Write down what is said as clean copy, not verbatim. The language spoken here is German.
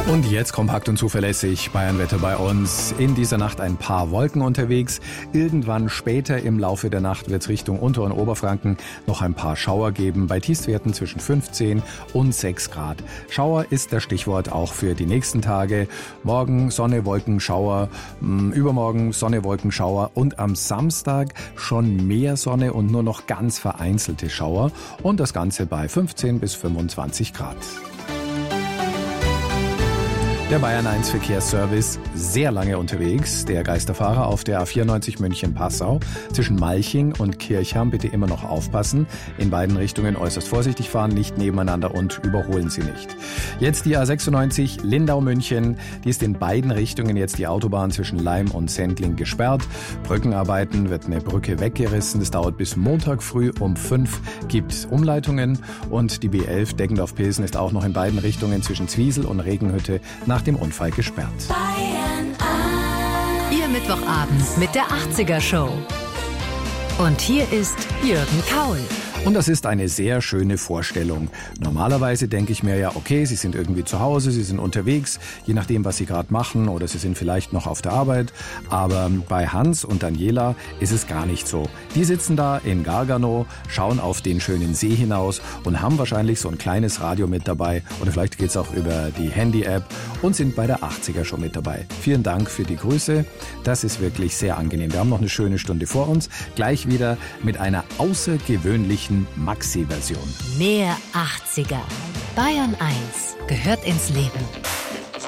Und jetzt kompakt und zuverlässig Bayernwetter bei uns. In dieser Nacht ein paar Wolken unterwegs. Irgendwann später im Laufe der Nacht wird es Richtung Unter- und Oberfranken noch ein paar Schauer geben. Bei Tiefstwerten zwischen 15 und 6 Grad. Schauer ist das Stichwort auch für die nächsten Tage. Morgen Sonne, Wolken, Schauer. Übermorgen Sonne, Wolken, Schauer. Und am Samstag schon mehr Sonne und nur noch ganz vereinzelte Schauer. Und das Ganze bei 15 bis 25 Grad. Der Bayern 1 Verkehrsservice, sehr lange unterwegs. Der Geisterfahrer auf der A94 München-Passau zwischen Malching und Kirchham. Bitte immer noch aufpassen. In beiden Richtungen äußerst vorsichtig fahren, nicht nebeneinander und überholen Sie nicht. Jetzt die A96 Lindau-München. Die ist in beiden Richtungen jetzt die Autobahn zwischen Laim und Sendling gesperrt. Brückenarbeiten, wird eine Brücke weggerissen. Das dauert bis Montag früh um 5. Gibt Umleitungen. Und die B11 Deggendorf-Pilsen ist auch noch in beiden Richtungen zwischen Zwiesel und Regenhütte nach dem Unfall gesperrt. Bayern 1. Ihr Mittwochabend mit der 80er Show. Und hier ist Jürgen Kaul. Und das ist eine sehr schöne Vorstellung. Normalerweise denke ich mir ja, okay, Sie sind irgendwie zu Hause, Sie sind unterwegs, je nachdem, was Sie gerade machen, oder Sie sind vielleicht noch auf der Arbeit. Aber bei Hans und Daniela ist es gar nicht so. Die sitzen da in Gargano, schauen auf den schönen See hinaus und haben wahrscheinlich so ein kleines Radio mit dabei. Oder vielleicht geht's auch über die Handy-App und sind bei der 80er Show mit dabei. Vielen Dank für die Grüße. Das ist wirklich sehr angenehm. Wir haben noch eine schöne Stunde vor uns. Gleich wieder mit einer außergewöhnlichen Maxi-Version. Mehr 80er. Bayern 1 gehört ins Leben.